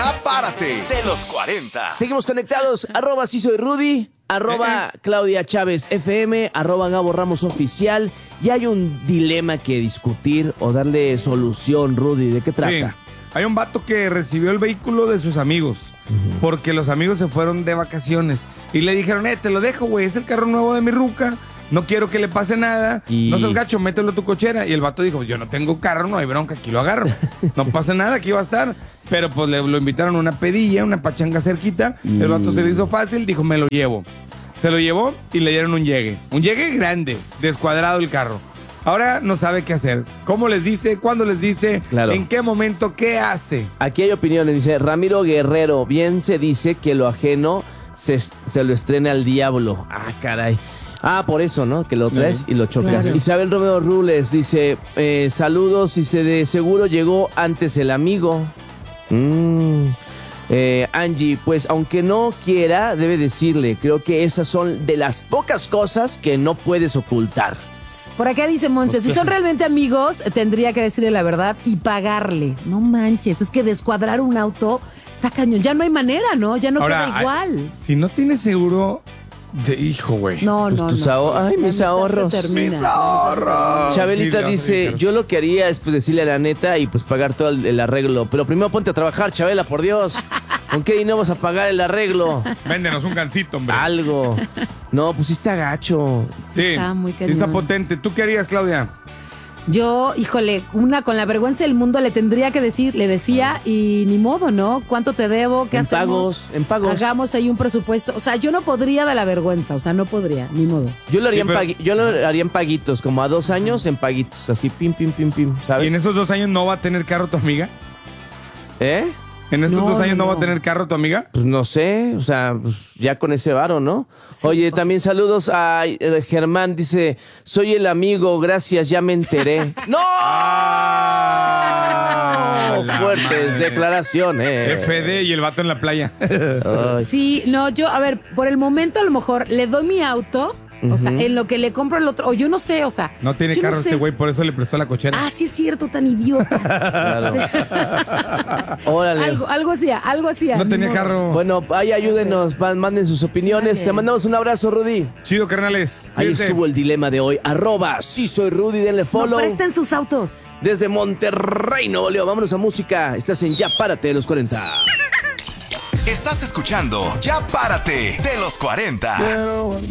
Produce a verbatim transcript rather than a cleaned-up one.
Ya Párate de los cuarenta. Seguimos conectados, arroba sí soy Rudy, arroba Claudia Chávez F M, arroba Gabo Ramos Oficial. Y hay un dilema que discutir o darle solución, Rudy. ¿De qué trata? Sí. Hay un vato que recibió el vehículo de sus amigos, uh-huh. porque los amigos se fueron de vacaciones y le dijeron, eh, te lo dejo, güey, es el carro nuevo de mi ruca, no quiero que le pase nada, y... no seas gacho, mételo a tu cochera. Y el vato dijo, yo no tengo carro, no hay bronca, aquí lo agarro, no pasa nada, aquí va a estar. Pero pues le, lo invitaron a una pedilla, una pachanga cerquita, y... el vato se le hizo fácil, dijo, me lo llevo. Se lo llevó y le dieron un llegue, un llegue grande, descuadrado el carro. Ahora no sabe qué hacer. ¿Cómo les dice? ¿Cuándo les dice? Claro. ¿En qué momento? ¿Qué hace? Aquí hay opiniones. Dice Ramiro Guerrero. Bien se dice que lo ajeno se, se lo estrena al diablo. Ah, caray. Ah, por eso, ¿no? Que lo traes y lo chocas. Claro. Isabel Romero Rules dice, eh, saludos, dice, de seguro llegó antes el amigo. Mmm... Eh, Angie, pues aunque no quiera, debe decirle. Creo que esas son de las pocas cosas que no puedes ocultar. Por acá dice Monse, si son realmente amigos, tendría que decirle la verdad y pagarle. No manches, es que descuadrar un auto está cañón. Ya no hay manera, ¿no? Ya no Ahora, queda igual. Ay, si no tienes seguro... De hijo, güey. No, pues no, tus no. Ahor- Ay, mis ahorros. Mis ahorros. Chabelita Sí, dice, yo lo que haría es pues decirle la neta y pues pagar todo el, el arreglo. Pero primero ponte a trabajar, Chabela, por Dios. ¿Con qué dinero vas a pagar el arreglo? Véndenos un gancito, hombre. Algo. No, pues sí está gacho. Sí, está muy sí está potente. ¿Tú qué harías, Claudia? Yo, híjole, una con la vergüenza del mundo le tendría que decir, le decía, y ni modo, ¿no? ¿Cuánto te debo? ¿Qué en hacemos? Pagos, en pagos. Hagamos ahí un presupuesto. O sea, yo no podría de la vergüenza, o sea, no podría, ni modo. Yo lo haría, sí, pero... en, pagui- yo lo haría en paguitos, como a dos años en paguitos, así, pim, pim, pim, pim, ¿sabes? ¿Y en esos dos años no va a tener carro tu amiga? ¿Eh? ¿En estos No, dos años no, no va a tener carro tu amiga? Pues no sé, o sea, pues ya con ese varo, ¿no? Sí, Oye, o también sea... saludos a eh, Germán, dice, soy el amigo, gracias, ya me enteré. ¡No! Ah, Fuertes madre. declaraciones. F D y el vato en la playa. Ay. Sí, no, yo, a ver, por el momento a lo mejor le doy mi auto, uh-huh. o sea, en lo que le compro el otro, o yo no sé, o sea. No tiene yo carro no este sé. güey, por eso le prestó la cochera. Ah, sí es cierto, tan idiota. Claro. Órale. Algo, algo hacía, algo hacía. No tenía modo. carro. Bueno, ahí ayúdenos, man- manden sus opiniones. Sí, Te mandamos un abrazo, Rudy. Chido, carnales. Ahí Cuídense. estuvo el dilema de hoy. Arroba, sí soy Rudy, denle No follow. presten sus autos. Desde Monterrey, Nuevo León. Vámonos a música. Estás en Ya Párate de los cuarenta. Estás escuchando Ya Párate de los cuarenta.